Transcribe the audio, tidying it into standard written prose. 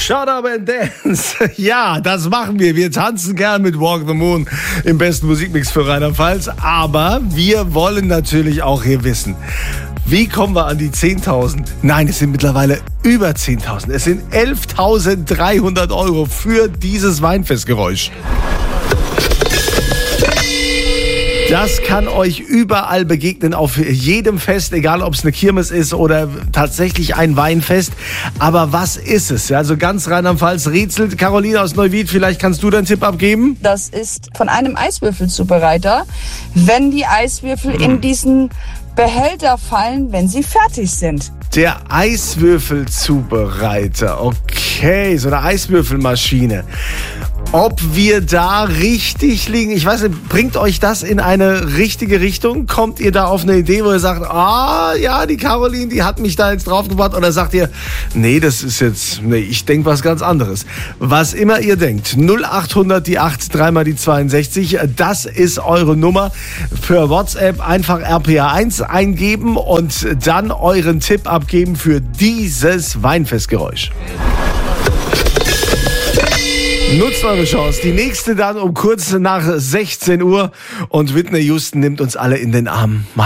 Shut up and dance. Ja, das machen wir. Wir tanzen gern mit Walk the Moon im besten Musikmix für Rheinland-Pfalz. Aber wir wollen natürlich auch hier wissen, wie kommen wir an die 10.000? Nein, es sind mittlerweile über 10.000. Es sind 11.300 € für dieses Weinfestgeräusch. Das kann euch überall begegnen, auf jedem Fest, egal ob es eine Kirmes ist oder tatsächlich ein Weinfest. Aber was ist es? Also ganz Rheinland-Pfalz rätselt. Caroline aus Neuwied, vielleicht kannst du deinen Tipp abgeben? Das ist von einem Eiswürfelzubereiter, wenn die Eiswürfel in diesen Behälter fallen, wenn sie fertig sind. Der Eiswürfelzubereiter. Okay, so eine Eiswürfelmaschine. Ob wir da richtig liegen, ich weiß nicht, bringt euch das in eine richtige Richtung? Kommt ihr da auf eine Idee, wo ihr sagt, ja, die Caroline, die hat mich da jetzt draufgebracht? Oder sagt ihr, nee, ich denke was ganz anderes. Was immer ihr denkt, 0800 die 8, 3 mal die 62, das ist eure Nummer. Für WhatsApp einfach RPA1 eingeben und dann euren Tipp abgeben für dieses Weinfestgeräusch. Nutzt eure Chance. Die nächste dann um kurz nach 16 Uhr. Und Whitney Houston nimmt uns alle in den Arm.